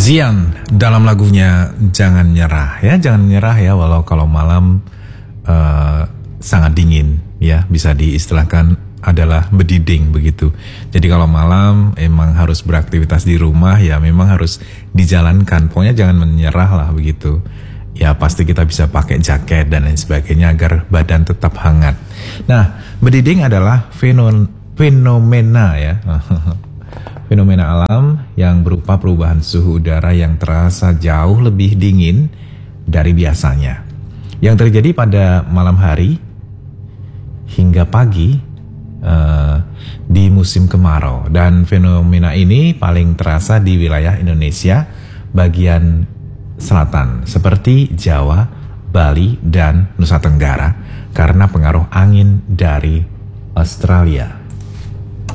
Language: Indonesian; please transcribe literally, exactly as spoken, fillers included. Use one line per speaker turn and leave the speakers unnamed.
Zian dalam lagunya Jangan Nyerah ya, jangan nyerah ya, walau kalau malam uh, sangat dingin ya, bisa diistilahkan adalah bediding begitu. Jadi kalau malam emang harus beraktivitas di rumah ya, memang harus dijalankan. Pokoknya jangan menyerah lah begitu. Ya pasti kita bisa pakai jaket dan lain sebagainya agar badan tetap hangat. Nah, bediding adalah fenon, fenomena ya. Fenomena alam yang berupa perubahan suhu udara yang terasa jauh lebih dingin dari biasanya, yang terjadi pada malam hari hingga pagi uh, di musim kemarau. Dan fenomena ini paling terasa di wilayah Indonesia bagian selatan seperti Jawa, Bali, dan Nusa Tenggara karena pengaruh angin dari Australia.